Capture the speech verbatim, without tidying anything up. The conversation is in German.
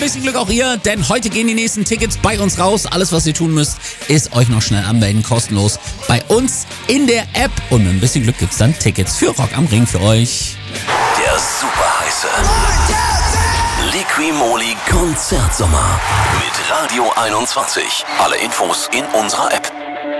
bisschen Glück auch ihr, denn heute gehen die nächsten Tickets bei uns raus. Alles, was ihr tun müsst, ist euch noch schnell anmelden, kostenlos bei uns in der App. Und mit ein bisschen Glück gibt's dann Tickets für Rock am Ring für euch. Der super heiße Liqui-Moly Konzertsommer mit Radio einundzwanzig. Alle Infos in unserer App.